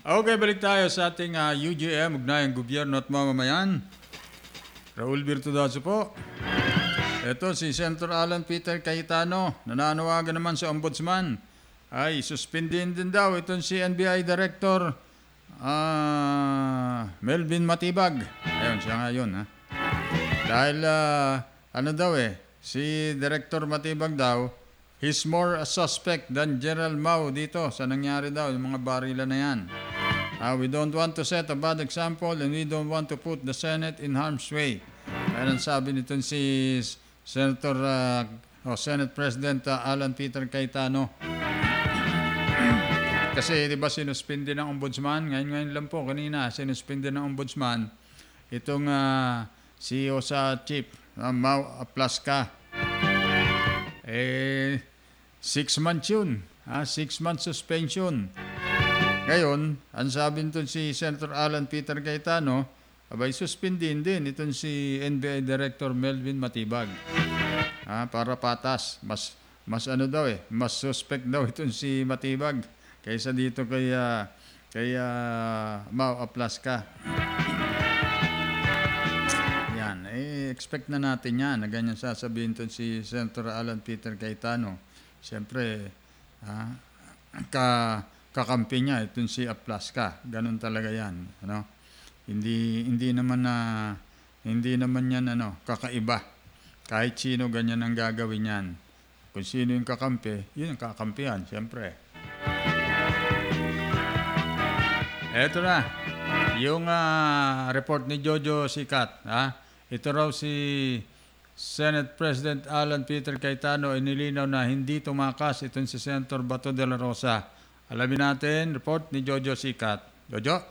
Okay, balik tayo sa ating UGM, Ugnayang Gobyerno at Mamamayan. Raul Virtudoso po. Ito si Senator Alan Peter Cayetano, nananawagan naman sa Ombudsman. Ay, suspendin din daw itong si NBI Director Melvin Matibag. Ayun, siya nga yun. Dahil, ano daw si Director Matibag daw, he's more a suspect than General Mao dito sa nangyari daw, yung mga barila na yan. We don't want to set a bad example and we don't want to put the Senate in harm's way. Ayan ang sabi nito si Senator Senate President Alan Peter Cayetano. Kasi di ba sinuspindi ng Ombudsman? Ngayon lang po, kanina, sinuspindi ng Ombudsman itong CEO sa Chief, Mau Aplasca. 6 months yun. 6 months suspension. Ngayon, ang sabi nito si Senator Alan Peter Cayetano, abay suspendin din itong si NBI Director Melvin Matibag. Para patas. Mas ano daw mas suspect daw itong si Matibag kaysa dito kay Mau Aplasca. Yan, expect na natin yan na ganyan sasabihin itong si Senator Alan Peter Cayetano. Siyempre, kakampi niya itong si Aplasca. Ganun talaga yan, ano? Hindi naman yan kakaiba. Kahit sino ganyan ang gagawin yan. Kung sino yung kakampi, yun ang kakampihan, siyempre. Eto na, yung report ni Jojo Sikat. Ito raw si Senate President Alan Peter Cayetano ay nilinaw na hindi tumakas itong si Senator Bato de la Rosa. Alamin natin, report ni Jojo Sikat. Jojo?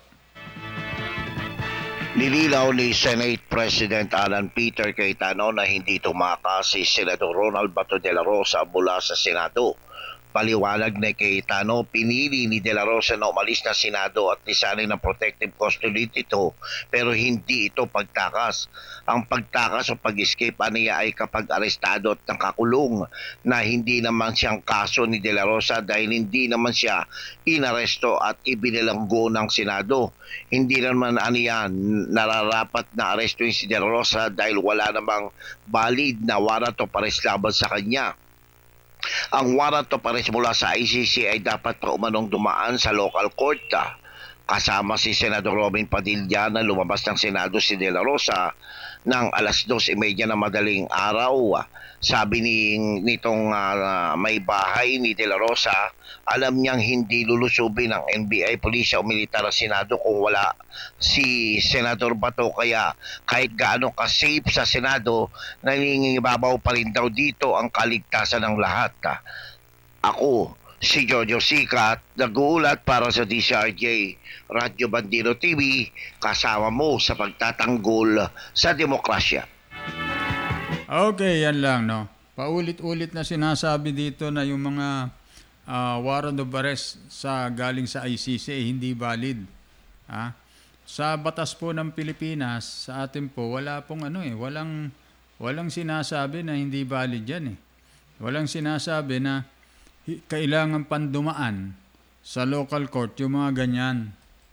Nilinaw ni Senate President Alan Peter Cayetano na hindi tumakas si Senator Ronald Bato de la Rosa mula sa Senado. Paliwanag ni Cayetano, pinili ni De La Rosa na umalis na Senado at lisanin ng protective custody ito pero hindi ito pagtakas. Ang pagtakas o pag-escape niya ay kapag arestado at nakakulong na hindi naman siyang kaso ni De La Rosa dahil hindi naman siya inaresto at ibinilanggo ng Senado. Hindi naman aniyan nararapat na arestuin si De La Rosa dahil wala namang valid na warrant of arrest laban sa kanya. Ang warrant of arrest mula sa ICC ay dapat pa umanong dumaan sa local court. Kasama si Senador Robin Padilla na lumabas ng Senado si De La Rosa ng alas 2:30 na madaling araw. Sabi nitong may bahay ni De La Rosa, alam niyang hindi lulusubin ng NBI, pulisya o militar ang Senado kung wala si Senador Bato. Kaya kahit gaano ka-safe sa Senado, nangingibabaw pa rin daw dito ang kaligtasan ng lahat. Ako, si Jojo Sikat, nag-uulat para sa DCRJ, Radyo Bandino TV, kasama mo sa pagtatanggol sa demokrasya. Okay, yan lang, no? Paulit-ulit na sinasabi dito na yung mga warrant of arrest galing sa ICC hindi valid. Sa batas po ng Pilipinas, sa atin po, wala pong walang sinasabi na hindi valid yan . Walang sinasabi na kailangan pandumaan sa local court yung mga ganyan.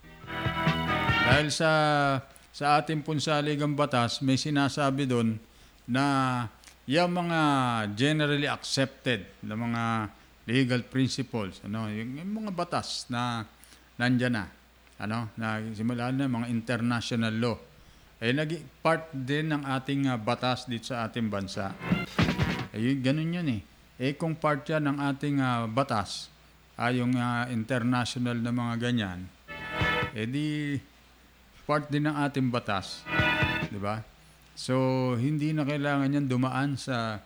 Dahil sa ating punsaligang batas, may sinasabi doon na yung mga generally accepted na mga legal principles, yung mga batas na nandyan na simula na mga international law, part din ng ating batas dito sa ating bansa. Ganun yun . Kung part yan ng ating batas, yung international na mga ganyan, di part din ng ating batas, di ba? So, hindi na kailangan yan dumaan sa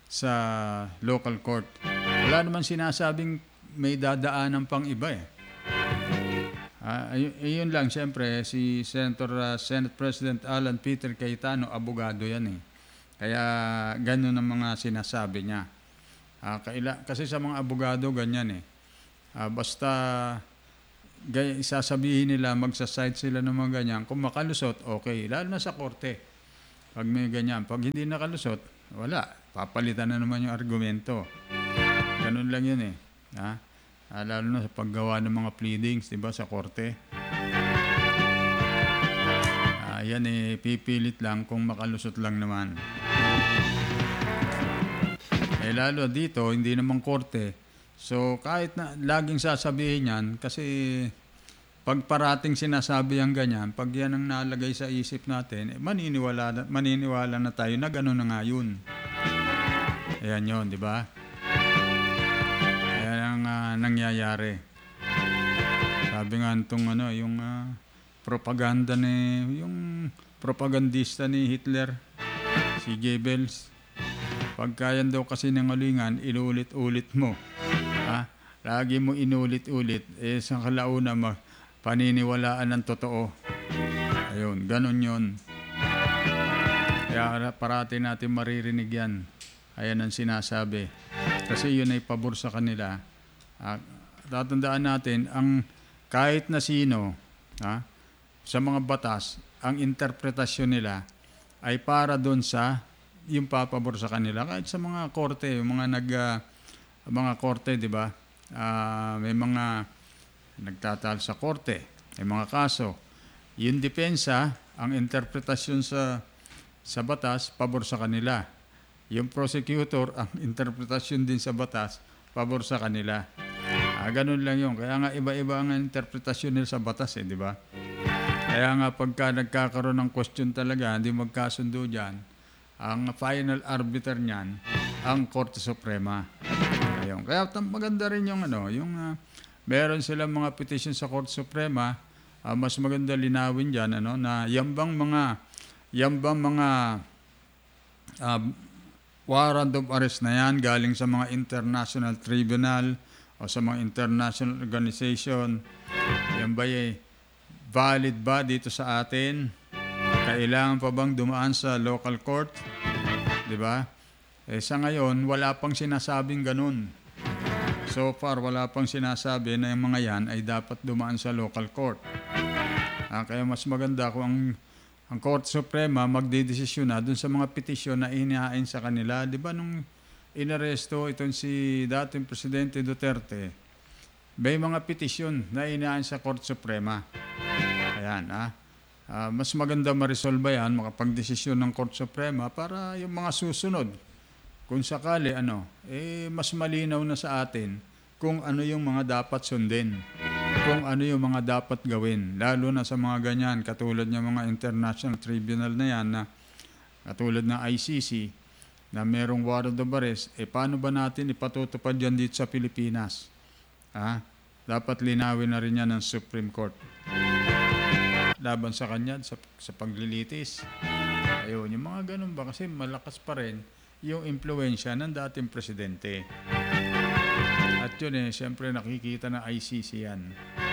local court. Wala naman sinasabing may dadaanan pang iba . Ayun lang, siyempre, si Senate President Alan Peter Cayetano, abogado yan . Kaya ganun ang mga sinasabi niya. Kasi sa mga abogado, ganyan . Basta sasabihin nila, magsasite sila ng mga ganyan. Kung makalusot, okay. Lalo na sa korte. Pag may ganyan. Pag hindi nakalusot, wala. Papalitan na naman yung argumento. Ganun lang yun . Lalo na sa paggawa ng mga pleadings, diba, sa korte. Yan pipilit lang kung makalusot lang naman. Lalo dito, hindi naman korte. So kahit na laging sasabihin yan, kasi pag parating sinasabi ang ganyan, pag yan ang nalagay sa isip natin, maniniwala na tayo na gano'n na nga yun. Ayan yun, di ba? Ayan ang nangyayari. Sabi nga itong yung propaganda yung propagandista ni Hitler, si Goebbels, pagkayan daw kasi ng ulingan, inulit-ulit mo. Lagi mo inulit-ulit, sa kalauna paniniwalaan ng totoo. Ayun, ganun yun. Kaya parati natin maririnig yan. Ayan ang sinasabi. Kasi yun ay pabor sa kanila. Tatandaan natin, kahit na sino, sa mga batas, ang interpretasyon nila ay para doon sa yung papabor sa kanila. Kahit sa mga korte, yung mga korte, di ba? May mga nagtatal sa korte, may mga kaso. Yung depensa, ang interpretasyon sa batas, pabor sa kanila. Yung prosecutor, ang interpretasyon din sa batas, pabor sa kanila. Ganun lang yun. Kaya nga iba-iba ang interpretasyon nila sa batas, di ba? Kaya nga pagka nagkakaroon ng question talaga, hindi magkasundo dyan, ang final arbiter niyan, ang Korte Suprema. Ayun. Kaya maganda rin yung meron silang mga petition sa Korte Suprema, mas maganda linawin diyan na yambang mga warrant of arrest na yan galing sa mga international tribunal o sa mga international organization. Yan ba valid ba dito sa atin? Kailangan pa bang dumaan sa local court? 'Di ba? Sa ngayon, wala pang sinasabing ganun. So far, wala pang sinasabi na yung mga yan ay dapat dumaan sa local court. Kaya mas maganda kung ang Korte Suprema magdedesisyon na dun sa mga petisyon na inihain sa kanila. 'Di ba nung inaresto itong si dating Presidente Duterte, may mga petisyon na inihain sa Korte Suprema. Ayan, mas maganda ma-resolve yan, makapag-desisyon ng Korte Suprema para yung mga susunod, kung sakali, mas malinaw na sa atin kung ano yung mga dapat sundin, kung ano yung mga dapat gawin, lalo na sa mga ganyan, katulad ng mga international tribunal na yan, na katulad ng ICC, na merong warrant of arrest, paano ba natin ipatutupad yan dito sa Pilipinas? Dapat linawin na rin yan ng Supreme Court. Laban sa kanya, sa paglilitis. Ayun, yung mga ganun ba? Kasi malakas pa rin yung impluensya ng dating presidente. At yun siyempre nakikita ng ICC yan.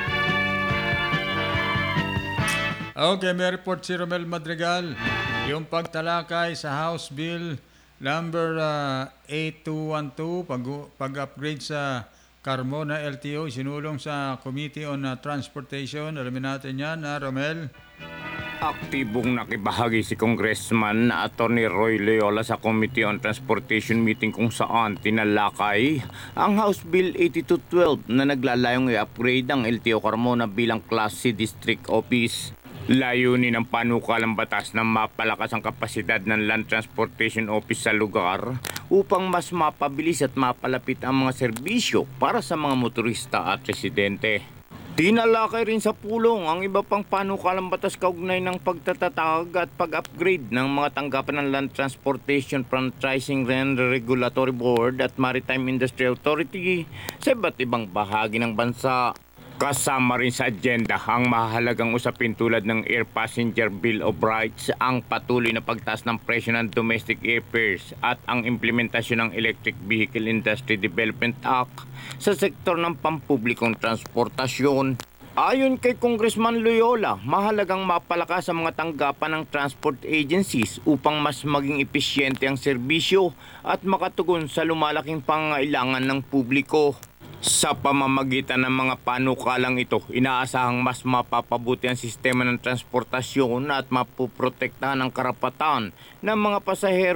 Okay, may report si Romel Madrigal. Yung pagtalakay sa House Bill number 8212, pag-upgrade sa Carmona LTO, sinulong sa Committee on Transportation. Alamin natin yan, Romel. Aktibong nakibahagi si Congressman na Atty. Roy Loyola sa Committee on Transportation meeting kung saan tinalakay ang House Bill 8212 na naglalayong i-upgrade ang LTO Carmona bilang Class C District Office. Layunin ng panukalang batas na mapalakas ang kapasidad ng Land Transportation Office sa lugar upang mas mapabilis at mapalapit ang mga serbisyo para sa mga motorista at residente. Tinalakay rin sa pulong ang iba pang panukalang batas kaugnay ng pagtatatag at pag-upgrade ng mga tanggapan ng Land Transportation Franchising and Regulatory Board at Maritime Industry Authority sa iba't ibang bahagi ng bansa. Kasama rin sa agenda ang mahalagang usapin tulad ng Air Passenger Bill of Rights, ang patuloy na pagtaas ng presyo ng domestic airfares at ang implementasyon ng Electric Vehicle Industry Development Act sa sektor ng pampublikong transportasyon. Ayon kay Congressman Loyola, mahalagang mapalakas ang mga tanggapan ng transport agencies upang mas maging episyente ang serbisyo at makatugon sa lumalaking pangangailangan ng publiko. Sa pamamagitan ng mga panukalang ito, inaasahang mas mapapabuti ang sistema ng transportasyon at mapuprotektahan ang karapatan ng mga pasahero